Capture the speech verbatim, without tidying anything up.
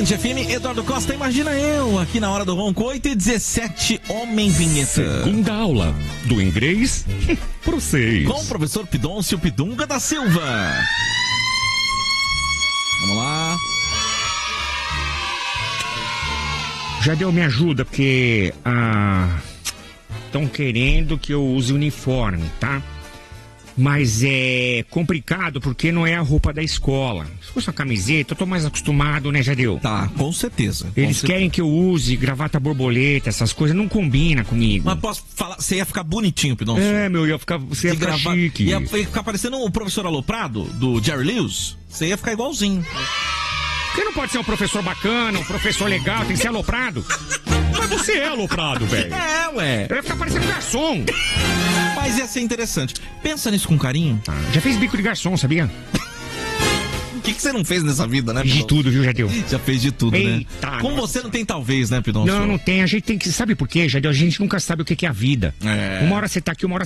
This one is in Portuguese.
Band F M, Eduardo Costa, imagina eu, aqui na hora do ronco, oito e dezessete, Homem Vinheta. Segunda aula do inglês pro seis. Com o professor Pidoncio Pidunga da Silva. Vamos lá. Jadeu, me ajuda, porque estão ah, querendo que eu use uniforme, tá? Mas é complicado porque não é a roupa da escola. Se fosse uma camiseta, eu tô mais acostumado, né, Jadeu? Tá, com certeza. Com Eles certeza. querem que eu use gravata borboleta, essas coisas, não combina comigo. Mas posso falar, você ia ficar bonitinho, Pidoncio. É, meu, ia ficar, você ia De ficar grava- chique. Ia ficar parecendo o professor Aloprado, do Jerry Lewis. Você ia ficar igualzinho. Porque não pode ser um professor bacana, um professor legal, tem que ser aloprado. Mas você é aloprado, velho. É, ué. Eu ia ficar parecendo garçom. Mas ia ser interessante. Pensa nisso com carinho. Ah, já fez bico de garçom, sabia? O que, que você não fez nessa vida, né, Fiz de Pidoncio? tudo, viu, Jadeu? Já fez de tudo, Eita, né? Com nossa. você não tem talvez, né, Pidoncio? Não, não tem. A gente tem que... Sabe por quê, Jadeu? A gente nunca sabe o que que é a vida. É. Uma hora você tá aqui, uma hora